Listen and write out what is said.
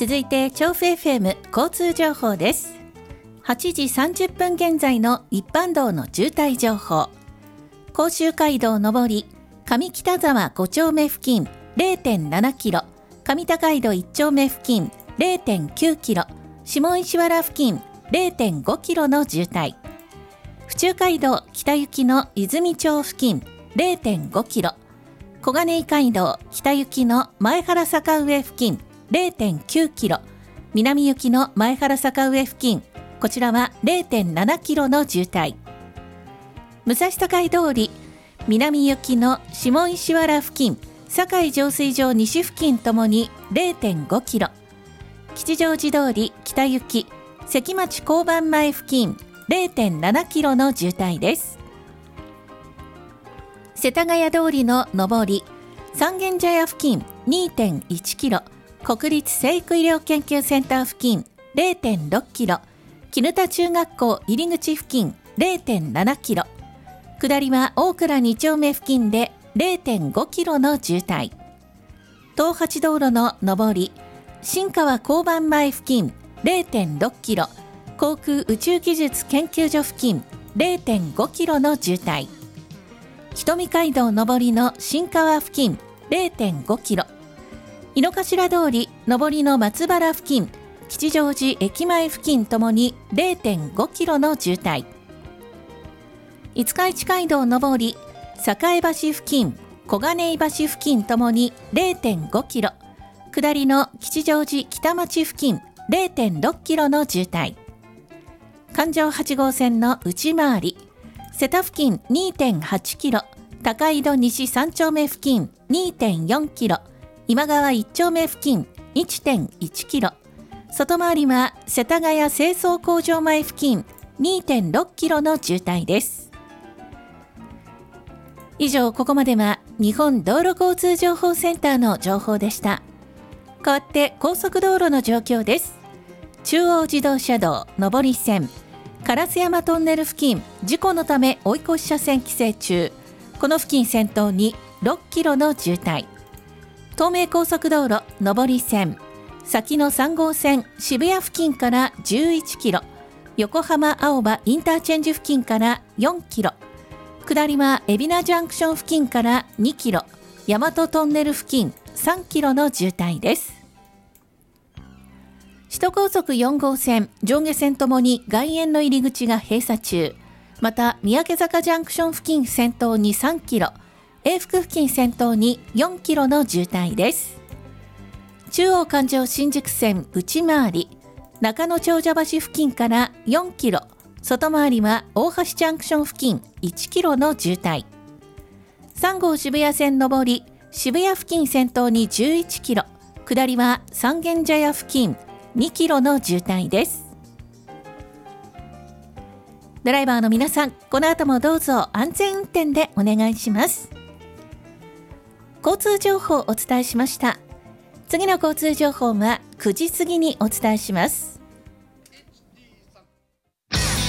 続いて調布 FM 交通情報です。8時30分現在の一般道の渋滞情報。甲州街道上り上北沢5丁目付近 0.7 キロ、上高井戸1丁目付近 0.9 キロ、下石原付近 0.5 キロの渋滞。府中街道北行きの泉町付近 0.5 キロ、小金井街道北行きの前原坂上付近 0.9 キロ、南行きの前原坂上付近、こちらは 0.7 キロの渋滞。武蔵境通り南行きの下石原付近、堺浄水場西付近ともに 0.5 キロ、吉祥寺通り北行き関町交番前付近 0.7 キロの渋滞です。世田谷通りの上り三軒茶屋付近 2.1 キロ、国立成育医療研究センター付近 0.6 キロ、絹田中学校入り口付近 0.7 キロ、下りは大倉2丁目付近で 0.5 キロの渋滞。東八道路の上り新川交番前付近 0.6 キロ、航空宇宙技術研究所付近 0.5 キロの渋滞。瞳街道上りの新川付近 0.5 キロ、井の頭通り上りの松原付近、吉祥寺駅前付近ともに 0.5 キロの渋滞。五日市街道上り栄橋付近、小金井橋付近ともに 0.5 キロ、下りの吉祥寺北町付近 0.6 キロの渋滞。環状8号線の内回り瀬田付近 2.8 キロ、高井戸西3丁目付近 2.4 キロ、今川1丁目付近 1.1 キロ、外回りは世田谷清掃工場前付近 2.6 キロの渋滞です。以上、ここまでは日本道路交通情報センターの情報でした。代わって高速道路の状況です。中央自動車道上り線烏山トンネル付近、事故のため追い越し車線規制中、この付近先頭に6キロの渋滞。東名高速道路上り線先の3号線渋谷付近から11キロ、横浜青葉インターチェンジ付近から4キロ、下りは海老名ジャンクション付近から2キロ、大和トンネル付近3キロの渋滞です。首都高速4号線上下線ともに外苑の入り口が閉鎖中、また三宅坂ジャンクション付近先頭に3キロ、永福付近先頭に4キロの渋滞です。中央環状新宿線内回り中野長者橋付近から4キロ、外回りは大橋ジャンクション付近1キロの渋滞。3号渋谷線上り渋谷付近先頭に11キロ、下りは三軒茶屋付近2キロの渋滞です。ドライバーの皆さん、この後もどうぞ安全運転でお願いします。交通情報をお伝えしました。次の交通情報は9時過ぎにお伝えします。